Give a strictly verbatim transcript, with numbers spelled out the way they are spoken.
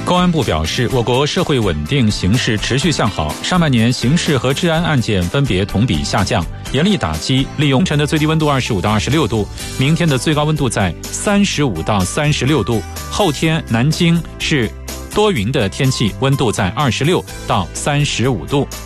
公安部表示，我国社会稳定形势持续向好，上半年刑事和治安案件分别同比下降，严厉打击利用凌晨的最低温度二十五到二十六度，明天的最高温度在三十五到三十六度，后天南京是多云的天气，温度在二十六到三十五度。